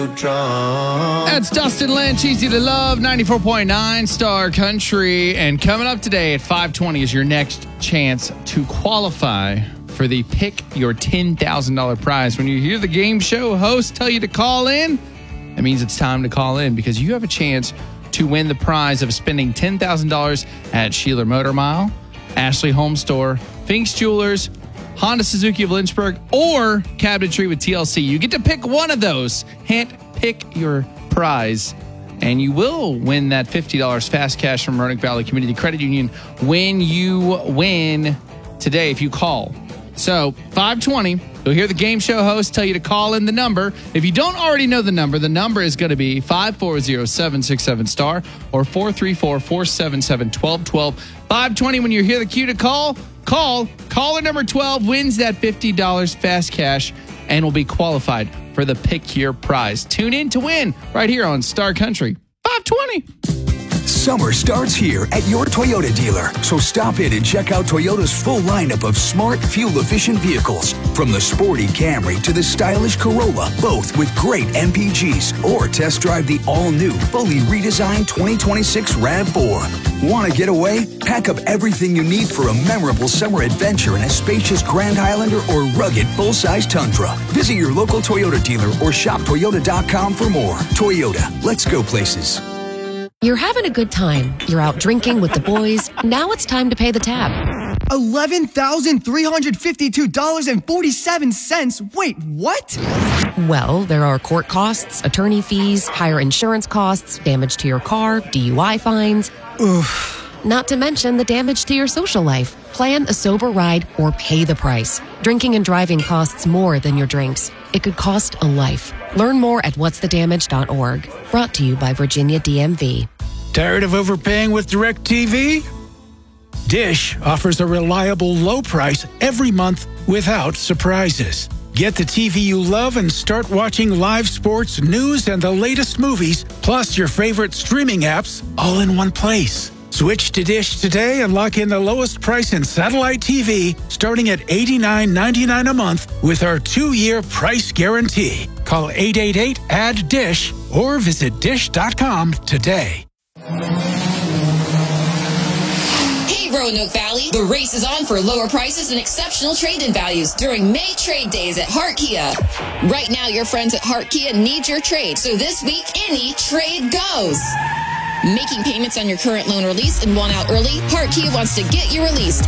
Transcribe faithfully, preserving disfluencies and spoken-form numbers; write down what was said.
That's Dustin Lynch, Easy to Love, ninety-four point nine Star Country. And coming up today at five twenty is your next chance to qualify for the Pick Your ten thousand dollars prize. When you hear the game show host tell you to call in, that means it's time to call in because you have a chance to win the prize of spending ten thousand dollars at Sheeler Motor Mile, Ashley Home Store, Fink's Jewelers, Honda Suzuki of Lynchburg, or Cabinetry with T L C. You get to pick one of those. Hint, pick your prize. And you will win that fifty dollars fast cash from Roanoke Valley Community Credit Union when you win today if you call. So, five twenty, you'll hear the game show host tell you to call in the number. If you don't already know the number, the number is going to be five four zero, seven six seven, star or four three four, four seven seven, one two one two. five twenty, when you hear the cue to call, call. Caller number twelve wins that fifty dollars fast cash and will be qualified for the Pick Your Prize. Tune in to win right here on Star Country. five twenty. Summer starts here at your Toyota dealer. So stop in and check out Toyota's full lineup of smart, fuel-efficient vehicles. From the sporty Camry to the stylish Corolla, both with great M P Gs. Or test drive the all-new, fully redesigned twenty twenty-six RAV four. Want to get away? Pack up everything you need for a memorable summer adventure in a spacious Grand Highlander or rugged full-size Tundra. Visit your local Toyota dealer or shop toyota dot com for more. Toyota, let's go places. You're having a good time. You're out drinking with the boys. Now it's time to pay the tab. eleven thousand three hundred fifty-two dollars and forty-seven cents. Wait, what? Well, there are court costs, attorney fees, higher insurance costs, damage to your car, D U I fines. Oof. Not to mention the damage to your social life. Plan a sober ride or pay the price. Drinking and driving costs more than your drinks. It could cost a life. Learn more at what's the damage dot org. Brought to you by Virginia D M V. Tired of overpaying with DirecTV? Dish offers a reliable low price every month without surprises. Get the T V you love and start watching live sports, news, and the latest movies, plus your favorite streaming apps, all in one place. Switch to Dish today and lock in the lowest price in satellite T V, starting at eighty-nine ninety-nine a month with our two-year price guarantee. Call eight eight eight, A D D D I S H or visit dish dot com today. Hey, Roanoke Valley, the race is on for lower prices and exceptional trade-in values during May Trade Days at Hart Kia. Right now, your friends at Hart Kia need your trade, so this week, any trade goes. Making payments on your current loan or lease and want out early? Hart Kia wants to get you released.